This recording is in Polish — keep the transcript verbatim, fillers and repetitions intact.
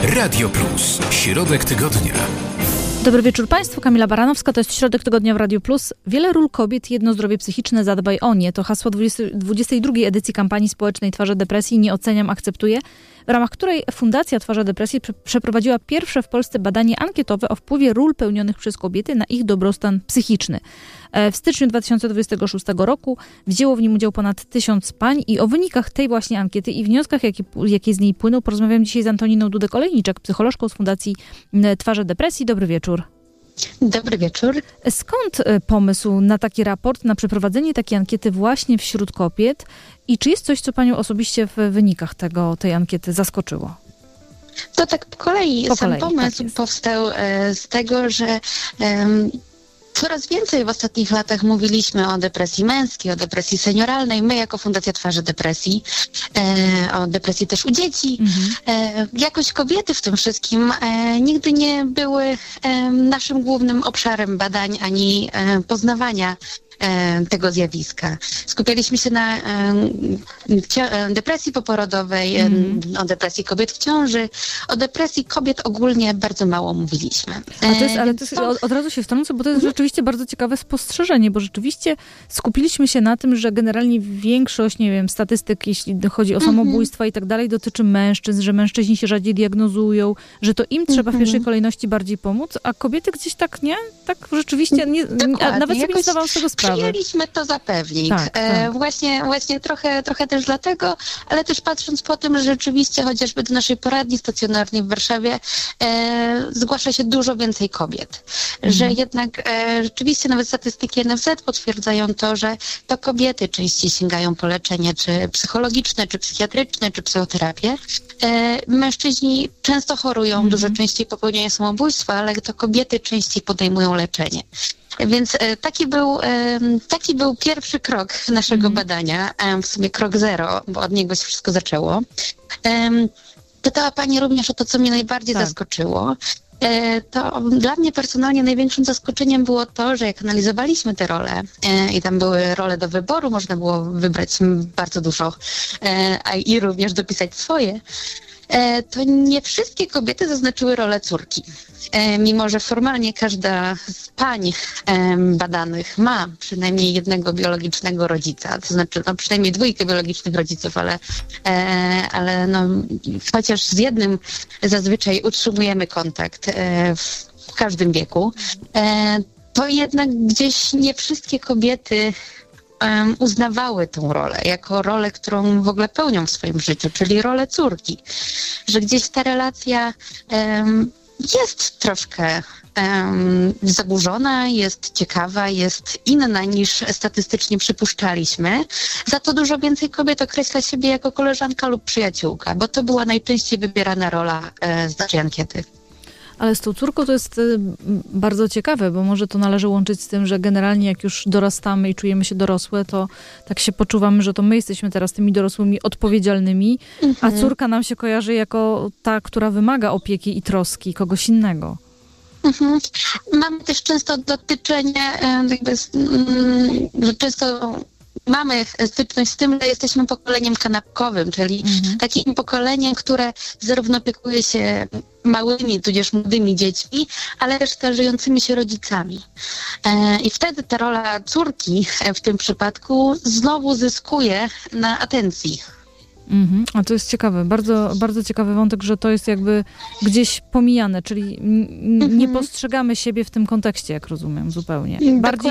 Radio Plus. Środek tygodnia. Dobry wieczór Państwu, Kamila Baranowska, to jest Środek Tygodnia w Radiu Plus. Wiele ról kobiet, jedno zdrowie psychiczne, zadbaj o nie. To hasło dwudziestej drugiej edycji kampanii społecznej Twarze depresji Nie oceniam, akceptuję, w ramach której Fundacja Twarze depresji prze- przeprowadziła pierwsze w Polsce badanie ankietowe o wpływie ról pełnionych przez kobiety na ich dobrostan psychiczny. W styczniu dwa tysiące dwudziestego szóstego roku wzięło w nim udział ponad tysiąc pań i o wynikach tej właśnie ankiety i wnioskach, jakie, jakie z niej płyną, porozmawiam dzisiaj z Antoniną Dudek-Olejniczak, psycholożką z Fundacji Twarze depresji. Dobry wieczór. Dobry wieczór. Skąd pomysł na taki raport, na przeprowadzenie takiej ankiety właśnie wśród kobiet i czy jest coś, co Panią osobiście w wynikach tego, tej ankiety zaskoczyło? To tak po kolei. Po Sam kolei, pomysł tak powstał e, z tego, że e, coraz więcej w ostatnich latach mówiliśmy o depresji męskiej, o depresji senioralnej. My jako Fundacja Twarzy Depresji, e, o depresji też u dzieci. Mhm. E, jakoś kobiety w tym wszystkim e, nigdy nie były e, naszym głównym obszarem badań ani e, poznawania tego zjawiska. Skupialiśmy się na depresji poporodowej, mm. o depresji kobiet w ciąży, o depresji kobiet ogólnie bardzo mało mówiliśmy. A to jest, ale to jest, od, od razu się wtrącę, bo to jest mm. rzeczywiście bardzo ciekawe spostrzeżenie, bo rzeczywiście skupiliśmy się na tym, że generalnie większość, nie wiem, statystyk, jeśli chodzi o samobójstwa mm-hmm. i tak dalej, dotyczy mężczyzn, że mężczyźni się rzadziej diagnozują, że to im trzeba mm-hmm. w pierwszej kolejności bardziej pomóc, a kobiety gdzieś tak, nie? Tak rzeczywiście, nie, a nawet sobie nie zdawałam z tego sprawy. Przyjęliśmy to za pewnik. Tak, tak. E, właśnie właśnie trochę, trochę też dlatego, ale też patrząc po tym, że rzeczywiście chociażby do naszej poradni stacjonarnej w Warszawie e, zgłasza się dużo więcej kobiet. Mhm. Że jednak e, rzeczywiście nawet statystyki N F Z potwierdzają to, że to kobiety częściej sięgają po leczenie, czy psychologiczne, czy psychiatryczne, czy psychoterapię. E, mężczyźni często chorują, mhm. dużo częściej popełniają samobójstwa, ale to kobiety częściej podejmują leczenie. Więc e, taki był, e, taki był pierwszy krok naszego mm. badania, e, w sumie krok zero, bo od niego się wszystko zaczęło. E, pytała Pani również o to, co mnie najbardziej tak. zaskoczyło. E, to dla mnie personalnie największym zaskoczeniem było to, że jak analizowaliśmy te role e, i tam były role do wyboru, można było wybrać bardzo dużo e, a i również dopisać swoje, e, to nie wszystkie kobiety zaznaczyły rolę córki. E, mimo że formalnie każda z pań e, badanych ma przynajmniej jednego biologicznego rodzica, to znaczy no, przynajmniej dwójkę biologicznych rodziców, ale, e, ale no, chociaż z jednym zazwyczaj utrzymujemy kontakt e, w każdym wieku, e, to jednak gdzieś nie wszystkie kobiety Um, uznawały tą rolę jako rolę, którą w ogóle pełnią w swoim życiu, czyli rolę córki. Że gdzieś ta relacja um, jest troszkę um, zaburzona, jest ciekawa, jest inna niż statystycznie przypuszczaliśmy. Za to dużo więcej kobiet określa siebie jako koleżanka lub przyjaciółka, bo to była najczęściej wybierana rola e, z naszej ankiety. Ale z tą córką to jest bardzo ciekawe, bo może to należy łączyć z tym, że generalnie jak już dorastamy i czujemy się dorosłe, to tak się poczuwamy, że to my jesteśmy teraz tymi dorosłymi odpowiedzialnymi, mhm. a córka nam się kojarzy jako ta, która wymaga opieki i troski kogoś innego. Mhm. Mamy też często dotyczenie, jakby, że często mamy styczność z tym, że jesteśmy pokoleniem kanapkowym, czyli mhm. takim pokoleniem, które zarówno opiekuje się małymi, tudzież młodymi dziećmi, ale też starzejącymi się rodzicami. E, I wtedy ta rola córki w tym przypadku znowu zyskuje na atencji. Mhm. A to jest ciekawe, bardzo, bardzo ciekawy wątek, że to jest jakby gdzieś pomijane, czyli n- n- nie postrzegamy siebie w tym kontekście, jak rozumiem, zupełnie. Bardziej